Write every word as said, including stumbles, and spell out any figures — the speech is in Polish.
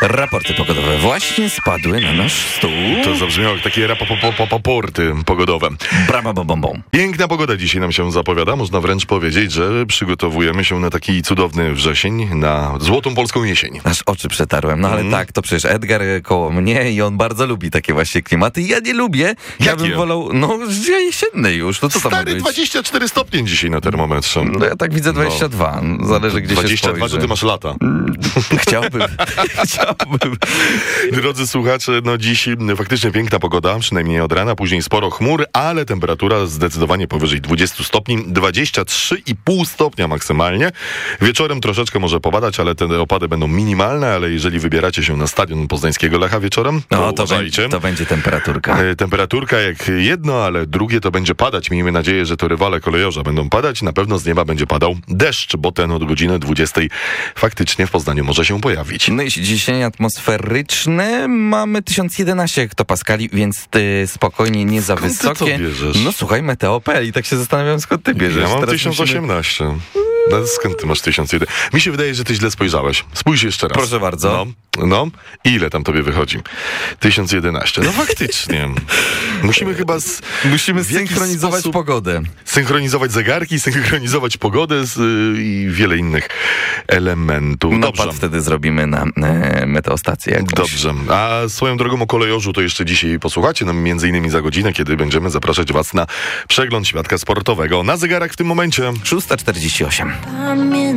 Raporty pogodowe właśnie spadły na nasz stół. To zabrzmiało jak takie raporty pogodowe. Brawa, bom, bom, bom. Piękna pogoda dzisiaj nam się zapowiada. Można wręcz powiedzieć, że przygotowujemy się na taki cudowny wrzesień, na złotą polską jesień. Aż oczy przetarłem. No ale mm. tak, to przecież Edgar koło mnie i on bardzo lubi takie właśnie klimaty. Ja nie lubię. Ja Jakie? bym wolał, no jesienny już. No co tam Stary, dwadzieścia cztery stopnie dzisiaj na termometrze. No ja tak widzę dwadzieścia dwa. No. Zależy gdzie dwadzieścia dwa, się spojrzy. to ty masz lata. Chciałbym. Chciałbym. Drodzy słuchacze, no dziś faktycznie piękna pogoda, przynajmniej od rana, później sporo chmur, ale temperatura zdecydowanie powyżej dwudziestu stopni, dwadzieścia trzy i pół stopnia maksymalnie. Wieczorem troszeczkę może popadać, ale te opady będą minimalne, ale jeżeli wybieracie się na stadion poznańskiego Lecha wieczorem, to, no, to, uważajcie. Będzie, to będzie temperaturka. E, temperaturka jak jedno, ale drugie to będzie padać. Miejmy nadzieję, że to rywale kolejorza będą padać. Na pewno z nieba będzie padał deszcz, bo ten od godziny dwudziestej faktycznie w Poznaniu może się pojawić. No i ciśnienie atmosferyczne mamy tysiąc jedenaście hektopaskali, więc ty spokojnie, nie za Skąd wysokie. ty to bierzesz? No słuchaj, Meteo kropka p l i tak się zastanawiam, skąd ty bierzesz. Ja mam Teraz tysiąc musimy... osiemnaście. No, skąd ty masz tysiąc jeden? Mi się wydaje, że ty źle spojrzałeś. Spójrz jeszcze raz. Proszę bardzo. No, no. Ile tam tobie wychodzi? tysiąc jedenaście. No faktycznie. Musimy chyba z, Musimy synchronizować pogodę. Synchronizować zegarki, synchronizować pogodę z, y, i wiele innych elementów. Napad wtedy zrobimy na e, meteostację jakąś. Dobrze. A swoją drogą o kolejorzu to jeszcze dzisiaj posłuchacie nam między innymi za godzinę, kiedy będziemy zapraszać was na przegląd świadka sportowego. Na zegarach w tym momencie szósta czterdzieści osiem.